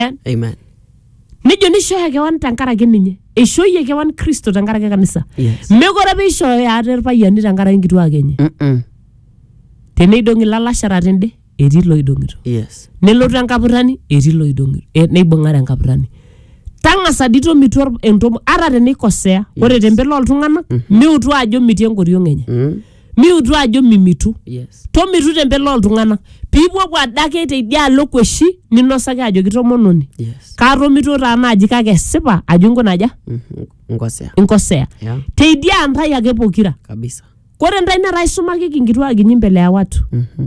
Amen. Nejo nishoya kewan tenkaraki ninye. Eshoyie kewan Kristo tenkaraki kanisa. Yes. Mekore bishoya ate irpayiani tenkaraki nkituak enye. Teneidongi lalashara tende, etii loidongito. Yes. Nelotu enkapurani, etii loidongito. Neibung'are enkapurani. Tang'asa dito mitu entomo ara tenikosea. Ore tembele oltung'anak, miutu ajo mitii enkoriong enye. Miutu ajo mimitu. Yes. Tomitu tembele oltung'anak. Piipuopuo adake teidialo kweshi, ninosaki ajo kitomononi. Yes. Katomito taa naaji kake sipa ajo nkunaja? Nkosea. Nkosea. Yeah. Teidia ntai ake pokira. Kabisa. Kore ntai netaa isumaki nkituak inyi mbele ya watu.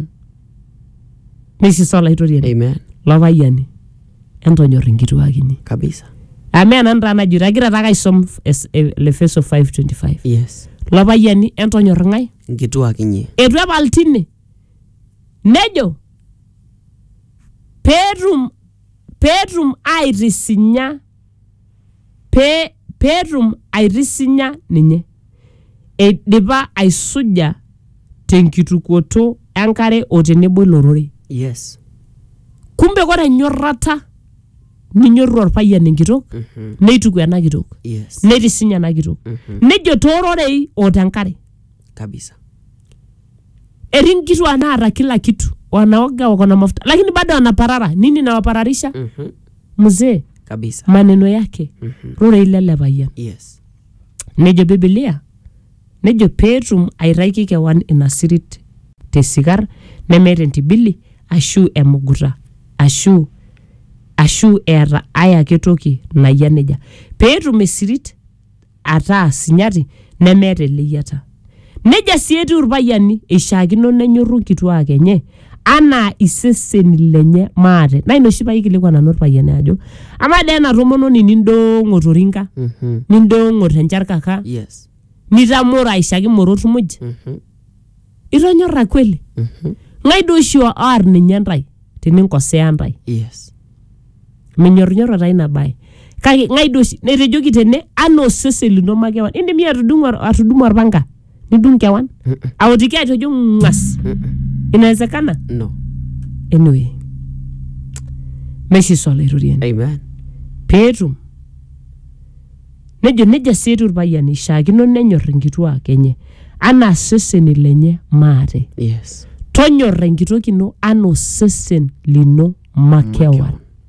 Mesisola itoriani. Amen. Lopayiani. Entonyor nkituak inyi. Kabisa. Amen anta najira agira taka isom Efeso 5:25. Yes. Lopayiani entonyor ngai? Nkituak inyi. Etu epal tine. Nejo Petum airisinya Petum airisinya ninye. Edipa aisuja tenkitukuoto enkare o tenebo ilorore. Yes. Kumbe kore nyorrata ninyorru orpayian enkitok, neituku ena kitok. Yes. Neirisinya ena kitok. Nejo toororei o tenkare. Kabisa. Etii nkituak naata kila kitu. Wanaoga wako na mafuta. Lakini bado wanaparara. Nini nawapararisha? Mzee. Kabisa. Maneno yake. Rore ile payian. Yes. Nejo Biblia. Nejo Petum airaiki kewan inasirit tesikar nemeeta entibili ashu emuguta ashu eeta aya ketoki nayia neja. Petum esirit ataa sinyati nemeeta eleyiata. Neja sieti urpayiani eishaakino nenyorru nkituak enye ana iseseni lenye maate. Na inoshi paikilikuwa nanu irpayiani ajo ama dee ena tomononi nindong'o torinka, nindong'o tencharkaka. Yes. Nitamora aishaki morot muj. Itonyorra kweli. Ngai duo oshi oar ninye ntai teninkosea ntai. Yes. Minyornyorra taa ina bae. Kake ngai duo oshi netejoki tene ana osesen lino makewan. Indim iyie atudumu orpanga. Nidung kewan. Aotiki aitojo ngas. Inawezekana? No. Anyway. Meshi sola irurieni. Amen. Petum. Neja sietu irpayiani ishaakino nenyor nkituak enye ana seseni lenye maate. Yes. Tonyor enkitok ino ana osesen lino makewan.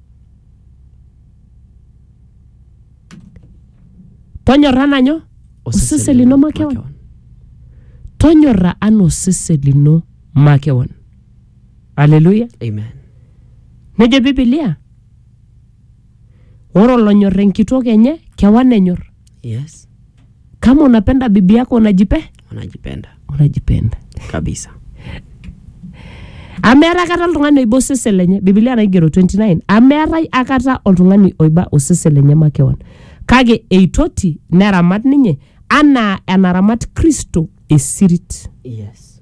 Tonyorra nanyo? Osesen lino makewan. Tonyorra ana osesen lino makewan. Hallelujah. Amen. Nejo Biblia. Oro lonyor enkitok enye kewan enyor. Yes. Kama unapenda bibi yako unajipenda. Kabisa. Ameera akata oltung'ani oiba osesen lenye. Biblia naigero 29. Ameerai akata oltung'ani oiba osesen lenye makewan. Kake eitoti neramat ninye ana enaramat Kristo esirit. Yes.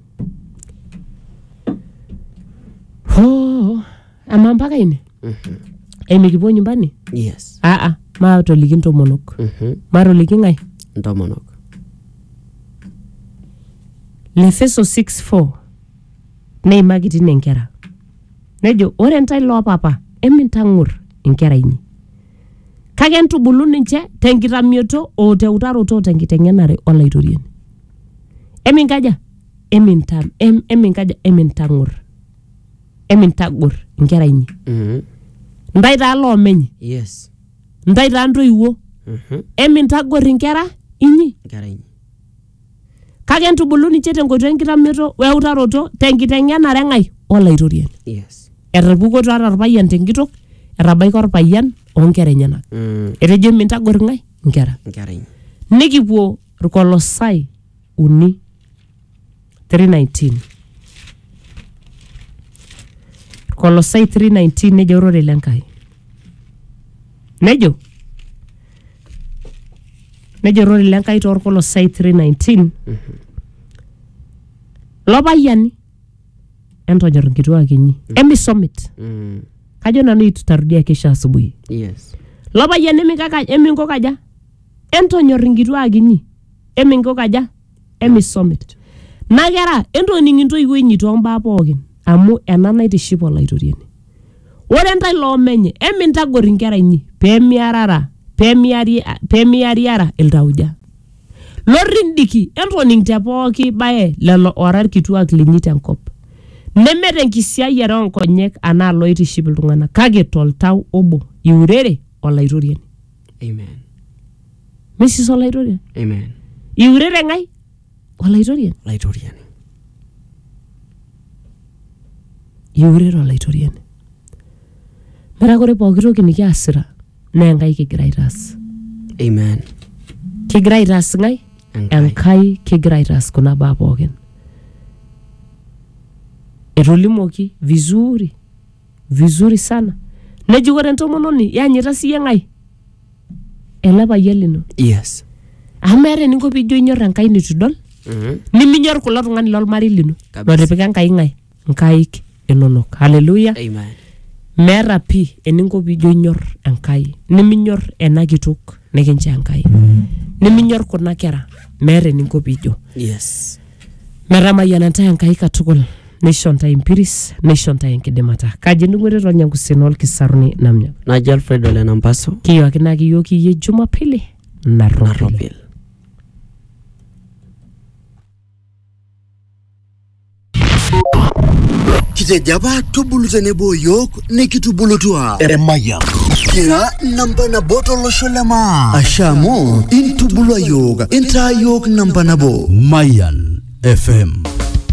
Ama mpaka ine? Mikipuo nyumbani? Yes. Maatoliki ntomonok. Maatoliki ngai? Ntomonok. Efeso 6:4 neimaki tine nkera. Nejo ore ntai loo papa emintang'ur inkera inyi. Kake ntubulu ninche tenkitamioto o teutaroto tenkiteng'enare olaitoriani. Eminkaja? Emintagor inkera inyi. Ntai taa loomenyi. Yes. Ntai taa ntoiwuo. Emintagor inkera inyi. Kake ntubulu ninche tenkoitoi enkitamioto weutaroto tenkiteng'enare ngai olaitoriani. Yes. Etupukuo taa orpayian tenkitok, etabaika orpayian onkera enyenak. Etejo mintagor ngai nkera. Nikipuo Kolosai 3:19. Kolosai 3:19 nejo rore lenkai. Nejo rore lenkai to Kolosai 3:19. Lopayiani entonyor nkituak inyi. Emisomit. Kajo nanu tutarudia kesho asubuhi. Yes. Lopayiani eminko kaja? Entonyor nkituak inyi. Eminko kaja? Emisomit. Nakera entoning'into iwuo inyi tombaa pookin amu ena naitiship olaitoriani. ore ntai loomenye emintagor inkera inyi peemiariara iltauja lorindiki entoning te pooki baye lelo orar kituak linyi tenkop nemete enkisiayiare onkonyek anaa loitiship iltung'anak kake toltau obo iurere olaitoriani. Amen. Mrs. Olaitoriani. Amen. Iurere ngai olaitoriani. Olaitoriani. Iurere olaitoriani. Mera kore pooki toki nikiasita naa Enkai kigira aitaas. Amen. Kigira aitaas ngai? Enkai kigira aitaas kuna baa pookin. Etolimoki vizuri sana. Neji ore entomononi yanyita siye ngai? Ele payian lino. Yes. Ameeta eninko piijo inyor Enkai nitudol? Niminyor kulo tung'ani lolmarei lino. Lotipika Enkai ngai? Nkaik inonok. Hallelujah. Amen. Meeta pii eninko piijo inyor Enkai. Niminyor ena kitok nikincho Enkai. Niminyor kuna kera. Meeta eninko piijo. Yes. Metamayiana ntae Enkai katukul. Neisho ntae impiris, neisho ntae enkidimata. Kaji ning'uere tolnyangusin olkisaruni namnya. Naji Alfredo Lenampaso. Kiyoakinaki yiok iyie Jumapili naropil. Kitejaba tubulu tenebo yok nikitubulutua Eremaya kira namba na botolo sholema ashamo intubulu yok inta yok namba nabo Mayan FM